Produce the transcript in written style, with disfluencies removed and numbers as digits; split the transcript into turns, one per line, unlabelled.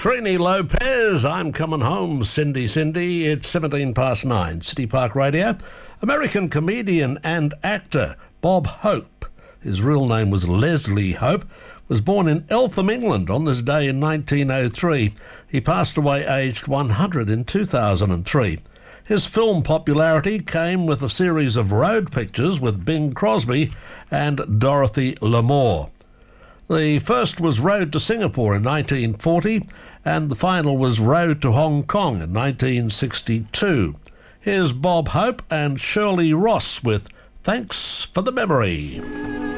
Trini Lopez, I'm coming home, Cindy. It's 17 past 9. City Park Radio. American comedian and actor Bob Hope, his real name was Leslie Hope, was born in Eltham, England on this day in 1903. He passed away aged 100 in 2003. His film popularity came with a series of road pictures with Bing Crosby and Dorothy Lamour. The first was Road to Singapore in 1940, and the final was Road to Hong Kong in 1962. Here's Bob Hope and Shirley Ross with Thanks for the Memory.